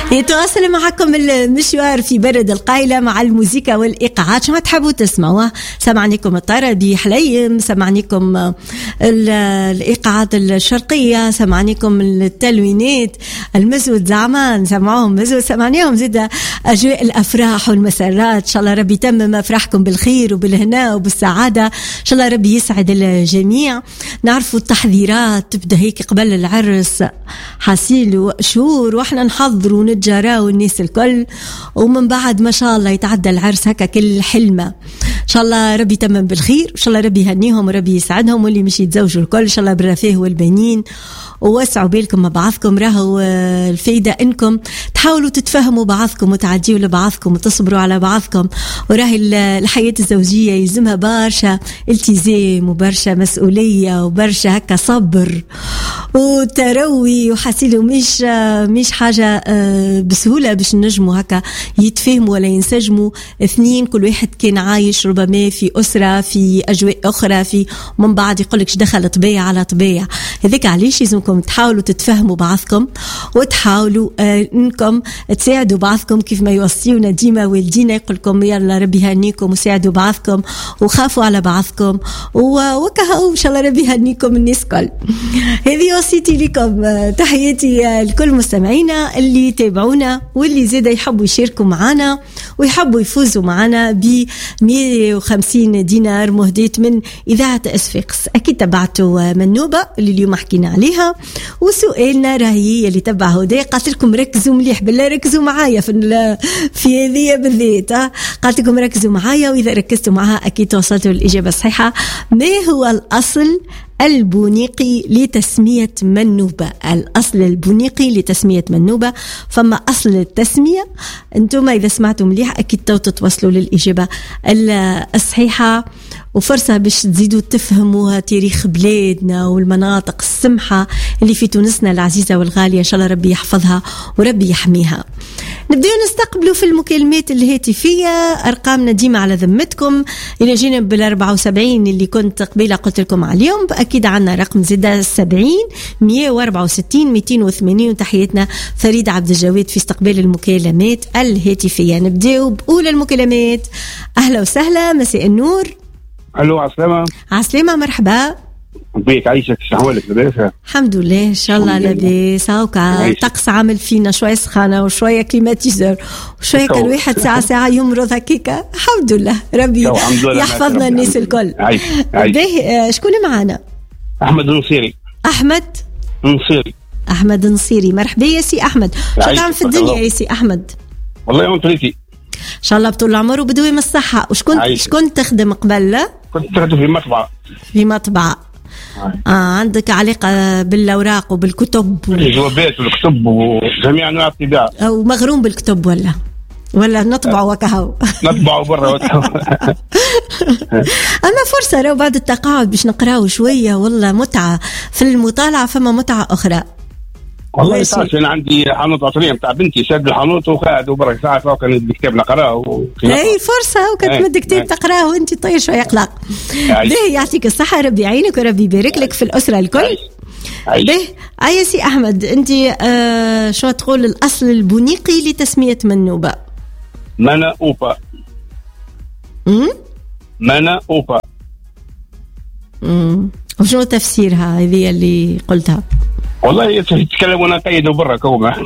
يتواصل معكم المشوار في برد القايلة مع الموسيقى والإيقاعات. شو تحبوا تسمعوا؟ سمعنيكم الطربي حليم، سمعنيكم الإيقاعات الشرقية، سمعنيكم التلوينات المزود زعمان، سمعوهم مزود، سمعنيهم زيدا أجواء الأفراح والمسرات. إن شاء الله ربي يتمم أفراحكم بالخير وبالهنا وبالسعادة. إن شاء الله ربي يسعد الجميع. نعرفوا التحضيرات تبدأ هيك قبل العرس حاسيل وشهور، وإحنا نحضر ونتجارى والناس الكل، ومن بعد ما شاء الله يتعدى العرس هكا كل حلمة. إن شاء الله ربي يتمم بالخير، إن شاء الله ربي يهنيهم وربي يسعدهم، واللي مش يتزوجوا الكل إن شاء الله بالرفاه والبنين. ووسعوا بالكم مع بعضكم، راهو الفايدة إنكم تحاولوا تتفهموا بعضكم وتعديوا لبعضكم وتصبروا على بعضكم. وراهي الحياة الزوجية يلزمها برشا التزام وبرشا مسؤولية وبرشا هكا صبر وتروي، وحاسيلو مش حاجة بسهولة باش نجموا هكا يتفهموا ولا ينسجموا اثنين كل واحد كان عايش ربما في أسرة في أجواء أخرى، في من بعد يقولك دخل طبيعة على طبيعة. هذيك علاش لازمكم تحاولوا تتفهموا بعضكم وتحاولوا انكم تساعدوا بعضكم، كيف ما يوصيونا ديما والدينا يقولكم يلا ربي يهنيكم وساعدوا بعضكم وخافوا على بعضكم وكهو ان شاء الله ربي يهنيكم الناس كل. هذه وصيتي لكم. تحياتي لكل مستمعينا اللي يتابعونا واللي زيدا يحبوا يشاركوا معنا ويحبوا يفوزوا معنا ب 150 دينار مهداة من إذاعة أسفيقس. أكيد تبعتوا منوبة اللي اليوم حكينا عليها، وسؤالنا راهي اللي تبع هدى قالت لكم ركزوا مليح بالله، ركزوا معايا في هذه بالذات. قالت لكم ركزوا معايا، وإذا ركزتوا معها أكيد توصلتوا للإجابة الصحيحة. ما هو الأصل البونيقي لتسمية منوبة؟ الأصل البونيقي لتسمية منوبة، فما أصل التسمية. أنتم إذا سمعتوا مليح أكيد تتوصلوا للإجابة الصحيحة، وفرصة باش تزيدوا تفهموا تاريخ بلادنا والمناطق السمحة اللي في تونسنا العزيزة والغالية. إن شاء الله ربي يحفظها وربي يحميها. نبدأ نستقبلوا في المكالمات الهاتفية. أرقامنا ديما على ذمتكم، إلى جانب بال74 اللي كنت قبيلة قلت لكم عليهم. أكيد عنا رقم زيادة 70 164 280. وتحياتنا فريد عبد الجواد في استقبال المكالمات الهاتفية. نبدأ بأولى المكالمات. أهلا وسهلا، مساء النور. الو، عسلامة. عسلامة، مرحبا بيك، عايشك، شحوالك؟ لاباس؟ الحمد لله ان شاء الله لاباس. هاكا طقس عامل فينا شويه سخانه وشويه كليماتيزور وشويه كل واحد ساعه يمرض هكاكا. الحمد لله ربي يحفظنا الناس الكل. باهي، شكون معانا؟ احمد النصيري. احمد النصيري، مرحبا يا سي احمد. شو تعمل في الدنيا يا سي احمد؟ والله يوم طريقي ان شاء الله بطول العمر وبدوام الصحه. شكون تخدم قبل؟ كنت تخدم في مطبعه. عندك علاقة بالأوراق وبالكتب الجوابات والكتب وجميع أنواع الطباعة. أو مغروم بالكتب ولا نطبع وكهو؟ نطبع برا وكهو. أما فرصة لو بعد التقاعد باش نقرأه شوية، والله متعة في المطالعة، فما متعة أخرى. والله صار أنا عندي حانوت عطرية متاع بنتي، ساد الحانوت وقاعد وبرك ساعة فوق الكتاب نقراه. أي فرصة وكانت مد كتاب تقراه وأنت طير شوية قلق. به يعطيك الصحة، ربي يعينك وربي يبارك لك في الأسرة الكل. به يا سي أحمد، أنت شو تقول الأصل البونيقي لتسمية منوبة؟ منا أوبا. منا أوبا. وشنو تفسيرها هذه اللي قلتها؟ والله يتكلمون نقيدوا برا كوما.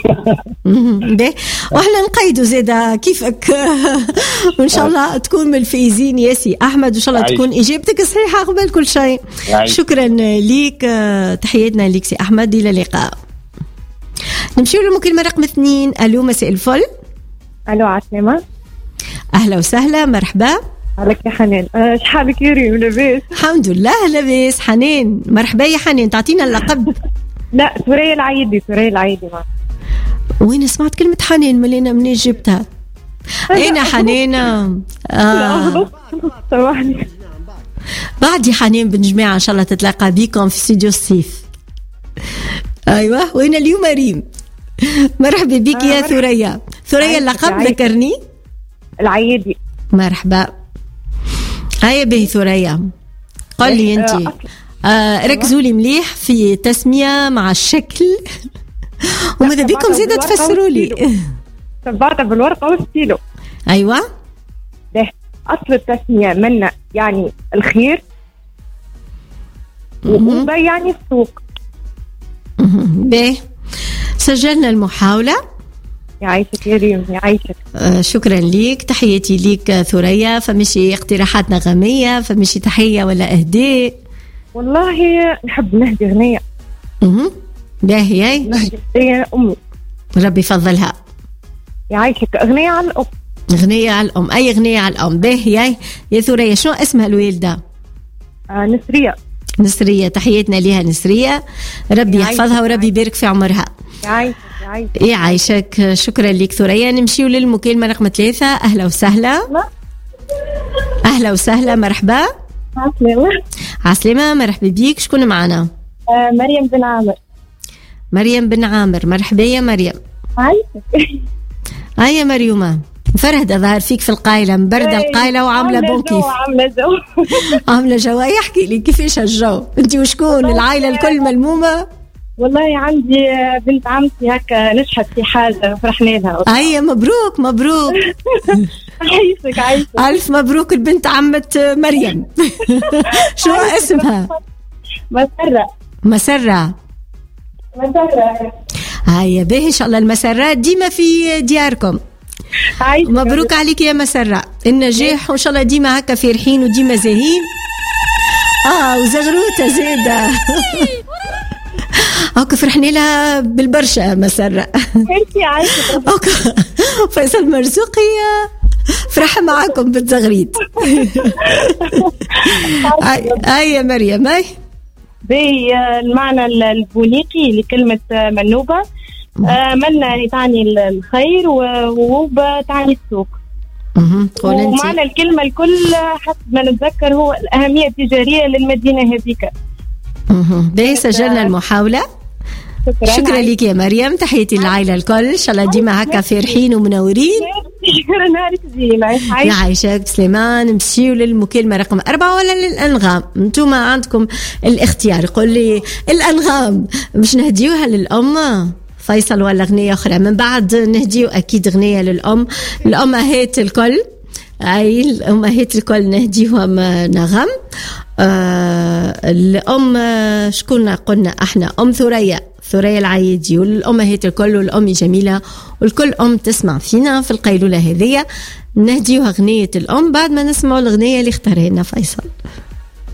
واحنا نقيدوا زيدا كيفك. وان شاء الله تكون من الفايزين يا سي احمد، وان شاء الله تكون اجابتك صحيحه قبل كل شيء. شكرا ليك، تحياتنا ليك سي احمد، الى اللقاء. نمشيو للمكالمه رقم 2. الو، مساء الفل. الو، عسلامة. اهلا وسهلا، مرحبا. عليك يا حنان، شحالك يا ريم؟ لاباس؟ الحمد لله لاباس. حنان، مرحبا يا حنان، تعطينا اللقب. لا، ثريا العيدي. ما وين سمعت كلمة حنان منين جبتها؟ أين حنان؟ سامحني. بعد حنان بن جماعة إن شاء الله تتلاقى بكم في استوديو الصيف. أيوة، وين اليوم ريم؟ مرحبا بك يا ثريا. ثريا اللقب ذكرني؟ العيدي. مرحبا. هيا به ثريا، قل لي أنت. ركزوا لي مليح في تسمية مع الشكل وماذا بيكم زيادة تفسروا لي. سبعتها بالورقة والستيلو. أيوة. ده أصل التسمية منا يعني الخير، وبا يعني السوق. باهي، سجلنا المحاولة. يعيشك يا ريم، يعيشك. شكرا ليك، تحياتي ليك ثريا. فمشي اقتراحات نغمية، فمشي تحية ولا إهداء؟ والله نحب نهدي أغنية. باهي، نهدي أغنية أمي، ربي يفضلها. يعيشك أغنية على الأم. أغنية على الأم، أي أغنية على الأم. باهي يا ثريا، شنو اسمها الوالدة؟ نسرية. نسرية، تحياتنا ليها نسرية، ربي يحفظها وربي يبارك في عمرها. يعيشك. شكرا لك ثريا. نمشيو للمكالمة رقم 3. أهلا وسهلا. أهلا وسهلا، مرحبا. عسلامة، مرحبا بيك. شكون معنا؟ مريم بن عامر. مريم بن عامر، مرحبا يا مريم. هيا مريومة، فرهدة ظهر فيك في القايلة، مبردة القايلة وعاملة بون كيف. عاملة جو. يحكي لي كيفاش الجو انتي وشكون؟ العائلة الكل ملمومة؟ والله عندي بنت عمتي هكا نجحت في حاجة فرحنا لها. أي مبروك مبروك. عايشك. ألف مبروك البنت عمة مريم. شو اسمها؟ مسرة. هيا باهي، إن شاء الله المسرات ديما في دياركم. مبروك عليك يا مسرة، النجاح وإن شاء الله ديما هكا فرحين وديما زاهين. وزغروتة زيادة. هاك فرحنا لها بالبرشا مسرة. فيصل مرزوقي فرح معاكم بالتغريد. يا مريم. المعنى الفونيقي لكلمة منوبة، منا تعني الخير ووبة تعني السوق. ومعنى الكلمة الكل حسب ما نتذكر هو الأهمية التجارية للمدينة هذيك. باهي، سجلنا المحاولة. شكرا لك يا مريم، تحياتي للعائلة الكل، إن شاء الله ديما هكا فرحين ومنورين. يعيشك سليمان. نمشيو للمكالمة رقم 4 ولا للأنغام؟ انتم عندكم الاختيار. قول لي الأنغام مش نهديوها للأم فيصل ولا أغنية أخرى؟ من بعد نهديو أكيد أغنية للأم، الأمهات الكل. أي الأمهات الكل نهديهم نغم. الأم شكون قلنا احنا؟ أم ثريا العيدي، والأمهات الكل، والأم جميلة، والكل أم تسمع فينا في القيلولة هذية. نهديوها أغنية الأم بعد ما نسمعوا الأغنية اللي اختارها لنا فيصل.